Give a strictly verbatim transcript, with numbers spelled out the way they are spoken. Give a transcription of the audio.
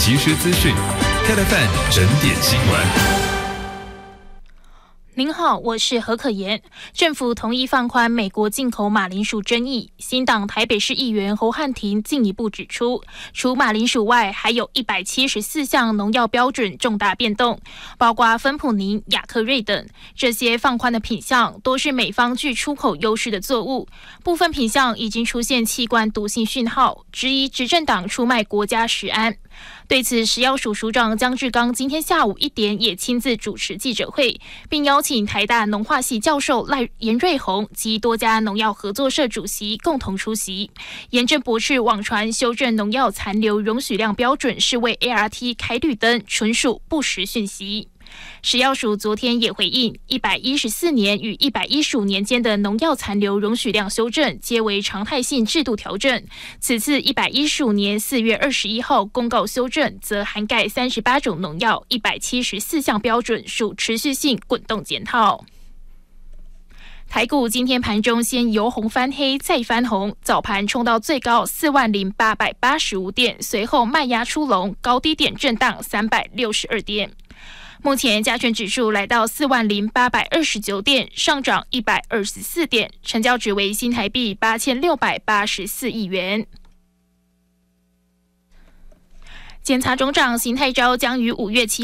即时资讯 ，K F M 整点新闻。 您好，我是何可言。政府同意放宽美国进口马铃薯争议，新党台北市议员侯汉廷进一步指出，除马铃薯外，还有一百七十四项农药标准重大变动，包括芬普宁、亚克瑞等。这些放宽的品项都是美方具出口优势的作物，部分品项已经出现器官毒性讯号，质疑执政党出卖国家食安。对此，食药署署长江志刚今天下午一点也亲自主持记者会，并邀请台大农化系教授赖严瑞宏及多家农药合作社主席共同出席，严正驳斥网传修正农药残留容许量标准是为 A R T 开绿灯，纯属不实讯息。食药署昨天也回应，一百一十四年与一百一十五年间的农药残留容许量修正皆为常态性制度调整。此次一百一十五年四月二十一号公告修正，则涵盖三十八种农药，一百七十四项标准属持续性滚动检讨。台股今天盘中先由红翻黑，再翻红，早盘冲到最高四万零八百八十五点，随后卖压出笼，高低点震荡三百六十二点。目前加权指数来到四万零八百二十九点，上涨一百二十四点，成交值为新台币八千六百八十四亿元。检察总长邢泰钊将于五月七